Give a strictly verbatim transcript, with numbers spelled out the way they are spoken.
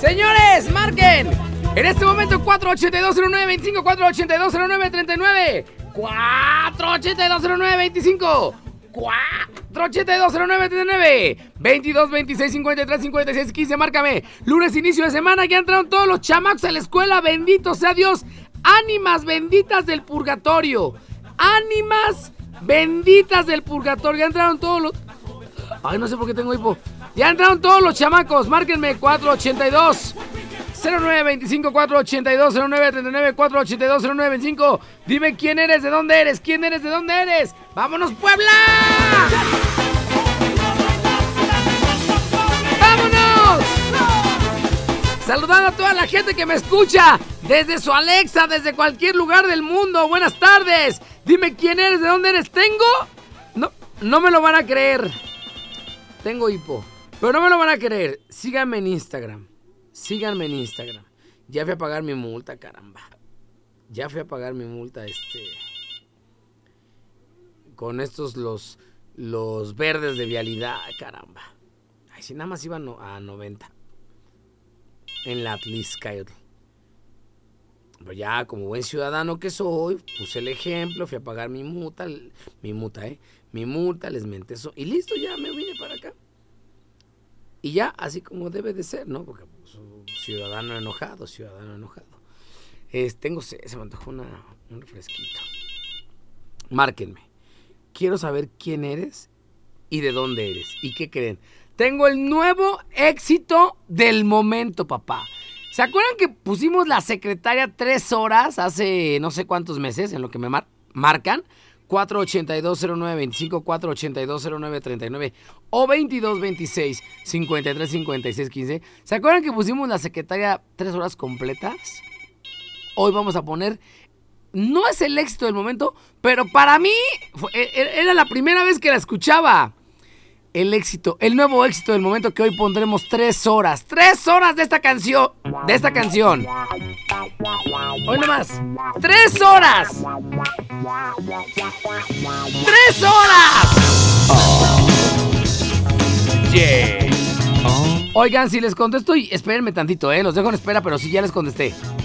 Señores, marquen. En este momento cuatro ochenta y dos cero nueve veinticinco, cuatro ochenta y dos cero nueve treinta y nueve, cuatro ochenta y dos cero nueve veinticinco, cuatro ochenta y dos cero nueve treinta y nueve, veintidós veintiséis cincuenta y tres cincuenta y seis quince, márcame. Lunes, inicio de semana, ya entraron todos los chamacos a la escuela, bendito sea Dios. Ánimas benditas del purgatorio. Ánimas benditas del purgatorio. Ya entraron todos los... Ay, no sé por qué tengo hipo. Ya entraron todos los chamacos, márquenme. Cuatro ochenta y dos cero nueve veinticinco, cuatro ochenta y dos cero nueve treinta y nueve, cuatro ochenta y dos cero nueve veinticinco. Dime quién eres, de dónde eres, quién eres, de dónde eres. ¡Vámonos, Puebla! ¡Vámonos! Saludando a toda la gente que me escucha desde su Alexa, desde cualquier lugar del mundo. Buenas tardes. Dime quién eres, de dónde eres. ¿Tengo? No, no me lo van a creer. Tengo hipo, pero no me lo van a creer. Síganme en Instagram. Síganme en Instagram. Ya fui a pagar mi multa, caramba. Ya fui a pagar mi multa, este... con estos los... los verdes de vialidad, caramba. Ay, si nada más iban a noventa. En la Atliscayotl. Pero ya, como buen ciudadano que soy, puse el ejemplo, fui a pagar mi multa. Mi multa, ¿eh? Mi multa, les menté eso. Y listo, ya me vine para acá. Y ya, así como debe de ser, ¿no? Porque pues, ciudadano enojado, ciudadano enojado. Es, tengo sed, se me antojó una, un refresquito. Márquenme. Quiero saber quién eres y de dónde eres. ¿Y qué creen? Tengo el nuevo éxito del momento, papá. ¿Se acuerdan que pusimos la secretaria tres horas hace no sé cuántos meses en lo que me mar- marcan? cuatro ochenta y dos cero nueve veinticinco, cuatro ochenta y dos cero nueve treinta y nueve o veintidós veintiséis cincuenta y tres cincuenta y seis quince. ¿Se acuerdan que pusimos la secretaria tres horas completas? Hoy vamos a poner... No es el éxito del momento, pero para mí fue, era la primera vez que la escuchaba. El éxito, el nuevo éxito del momento, que hoy pondremos tres horas. Tres horas de esta canción. De esta canción. Hoy nomás. Tres horas. Tres horas. Oh. Yeah. Oh. Oigan, si les contesto, y espérenme tantito, eh. Los dejo en espera, pero sí ya les contesté.